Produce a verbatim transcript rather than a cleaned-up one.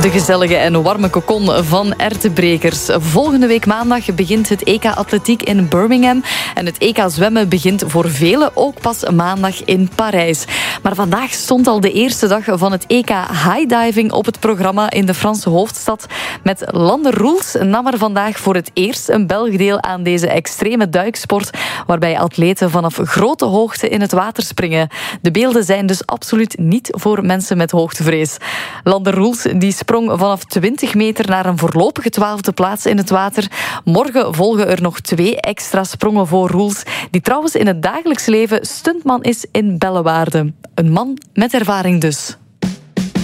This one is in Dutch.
De gezellige en warme kokon van erwtenbrekers. Volgende week maandag begint het E K Atletiek in Birmingham. En het E K Zwemmen begint voor velen ook pas maandag in Parijs. Maar vandaag stond al de eerste dag van het E K Highdiving op het programma in de Franse hoofdstad. Met Lander Roels nam er vandaag voor het eerst een Belg deel aan deze extreme duiksport, waarbij atleten vanaf grote hoogte in het water springen. De beelden zijn dus absoluut niet voor mensen met hoogtevrees. Lander Roels die sprong vanaf twintig meter naar een voorlopige twaalfde plaats in het water. Morgen volgen er nog twee extra sprongen voor Roels, die trouwens in het dagelijks leven stuntman is in Bellewaarde. Een man met ervaring dus.